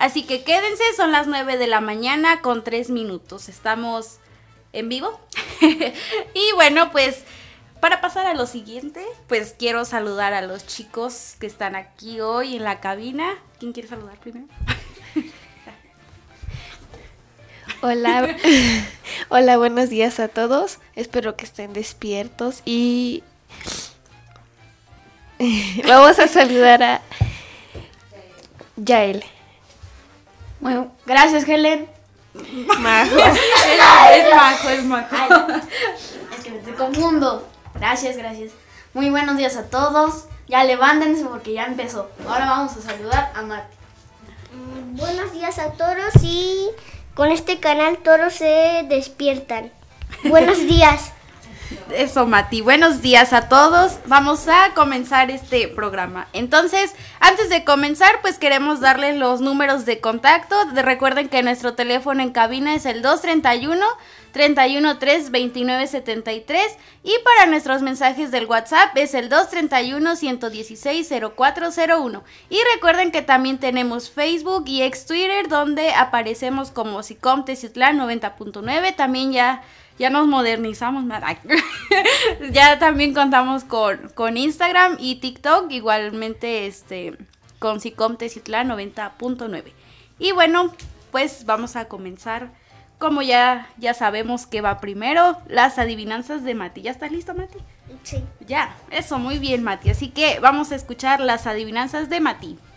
Así que quédense, son las 9 de la mañana con 3 minutos. Estamos en vivo. Y bueno, pues para pasar a lo siguiente, pues quiero saludar a los chicos que están aquí hoy en la cabina. ¿Quién quiere saludar primero? Hola, hola, buenos días a todos. Espero que estén despiertos y vamos a saludar a Yael. Bueno, gracias, Helen. Majo. Es Majo. Ay, es que me confundo. Gracias. Muy buenos días a todos. Ya levántense porque ya empezó. Ahora vamos a saludar a Mati. Buenos días a todos y con este canal todos se despiertan. Buenos días. Eso, Mati. Buenos días a todos. Vamos a comenzar este programa. Entonces, antes de comenzar, pues queremos darles los números de contacto. Recuerden que nuestro teléfono en cabina es el 231-313-2973 y para nuestros mensajes del WhatsApp es el 231-116-0401. Y recuerden que también tenemos Facebook y ex Twitter donde aparecemos como SICOM Teciutlán 90.9. También ya nos modernizamos más. Ya también contamos con Instagram y TikTok, igualmente con SICOM Teciutlán 90.9. Y bueno, pues vamos a comenzar. Como ya sabemos que va primero, las adivinanzas de Mati. ¿Ya estás listo, Mati? Sí. Ya, eso, muy bien, Mati. Así que vamos a escuchar las adivinanzas de Mati.